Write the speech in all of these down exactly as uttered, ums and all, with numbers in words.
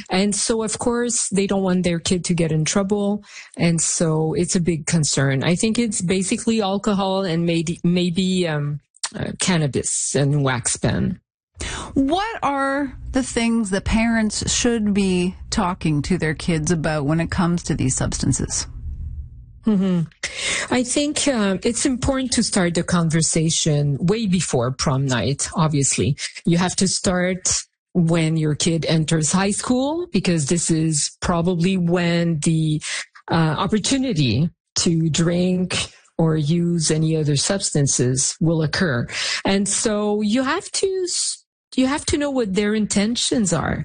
And so, of course, they don't want their kid to get in trouble. And so it's a big concern. I think it's basically alcohol and maybe, maybe um, uh, cannabis and wax pen. What are the things that parents should be talking to their kids about when it comes to these substances? Mm-hmm. I think uh, it's important to start the conversation way before prom night, obviously. You have to start when your kid enters high school, because this is probably when the uh, opportunity to drink or use any other substances will occur. And so you have to you have to know what their intentions are.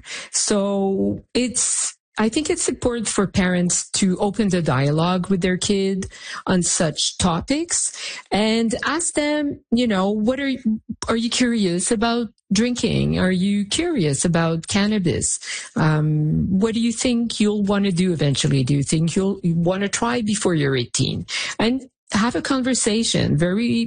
So it's I think it's important for parents to open the dialogue with their kid on such topics and ask them, you know, what are you, are you curious about drinking? Are you curious about cannabis? Um, what do you think you'll want to do eventually? Do you think you'll you want to try before you're eighteen? And have a conversation, very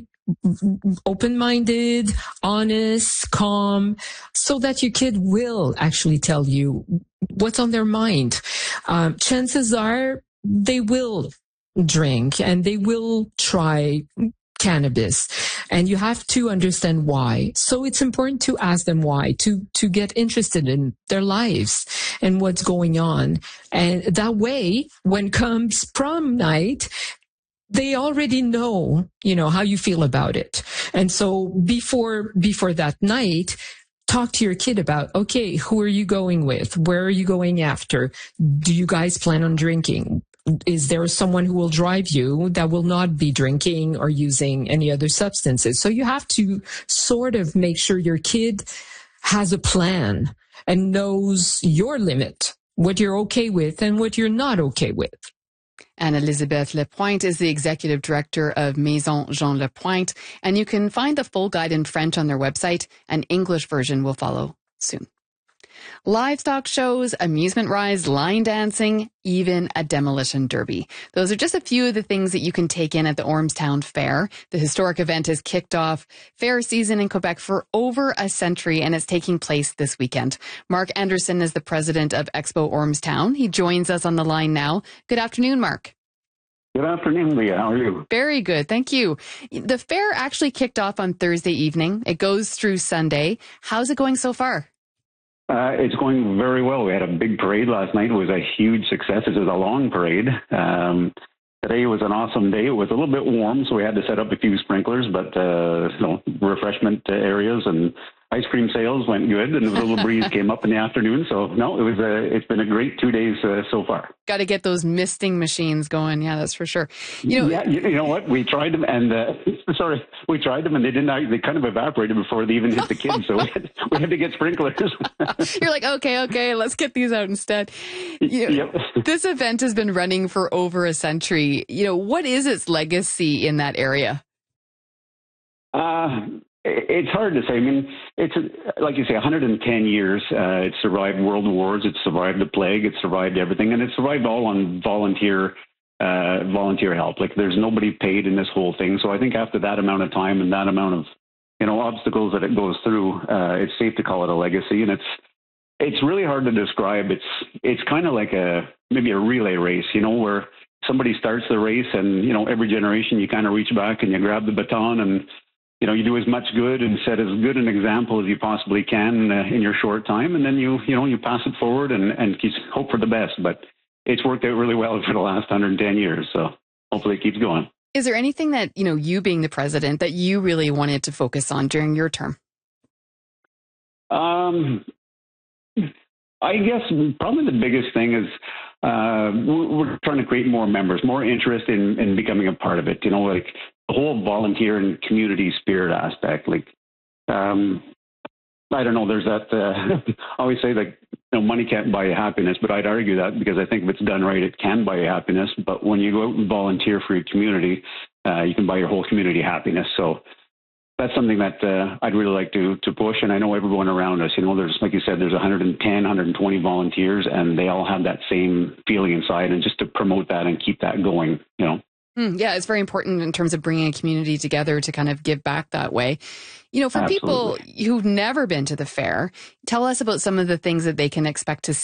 open-minded, honest, calm, so that your kid will actually tell you what's on their mind. Um, chances are they will drink and they will try cannabis, and you have to understand why. So it's important to ask them why, to to get interested in their lives and what's going on. And that way, when comes prom night, they already know, you know, how you feel about it. And so before, before that night, talk to your kid about, okay, who are you going with? Where are you going after? Do you guys plan on drinking? Is there someone who will drive you that will not be drinking or using any other substances? So you have to sort of make sure your kid has a plan and knows your limit, what you're okay with and what you're not okay with. Anne-Elisabeth Lapointe is the executive director of Maison Jean Lapointe, and you can find the full guide in French on their website. An English version will follow soon. Livestock shows, amusement rides, line dancing, even a demolition derby. Those are just a few of the things that you can take in at the Ormstown Fair. The historic event has kicked off fair season in Quebec for over a century, and it's taking place this weekend. Mark Anderson is the president of Expo Ormstown. He joins us on the line now. Good afternoon, Mark. Good afternoon, Leah. How are you? Very good. Thank you. The fair actually kicked off on Thursday evening. It goes through Sunday. How's it going so far? Uh, it's going very well. We had a big parade last night. It was a huge success. It was a long parade. Um, today was an awesome day. It was a little bit warm, so we had to set up a few sprinklers, but uh, you know, refreshment areas and ice cream sales went good, and a little breeze came up in the afternoon. So no, it was a, it's been a great two days uh, so far. Got to get those misting machines going. Yeah, that's for sure. You know, yeah, you, you know what? We tried them, and uh, sorry, we tried them, and they didn't. They kind of evaporated before they even hit the kids. So we had, we had to get sprinklers. You're like, okay, okay, let's get these out instead. You know, yep. This event has been running for over a century. You know, what is its legacy in that area? Uh, it's hard to say. I mean, it's like you say, one hundred ten years. Uh, it survived world wars. It survived the plague. It survived everything, and it survived all on volunteer, uh, volunteer help. Like there's nobody paid in this whole thing. So I think after that amount of time and that amount of, you know, obstacles that it goes through, uh, it's safe to call it a legacy. And it's it's really hard to describe. It's it's kind of like a maybe a relay race, you know, where somebody starts the race, and you know, every generation you kind of reach back and you grab the baton and, you know, you do as much good and set as good an example as you possibly can uh, in your short time. And then you, you know, you pass it forward and, and keep, hope for the best. But it's worked out really well for the last one hundred ten years. So hopefully it keeps going. Is there anything that, you know, you being the president, that you really wanted to focus on during your term? Um, I guess probably the biggest thing is uh, we're trying to create more members, more interest in, in becoming a part of it. You know, like the whole volunteer and community spirit aspect. Like, um, I don't know, there's that, uh, I always say like, you know, money can't buy you happiness, but I'd argue that because I think if it's done right, it can buy you happiness. But when you go out and volunteer for your community, uh, you can buy your whole community happiness. So that's something that uh, I'd really like to to push. And I know everyone around us, you know, there's, like you said, there's one hundred ten, one hundred twenty volunteers, and they all have that same feeling inside. And just to promote that and keep that going, you know. Mm, yeah, it's very important in terms of bringing a community together to kind of give back that way. You know, for Absolutely. people who've never been to the fair, tell us about some of the things that they can expect to see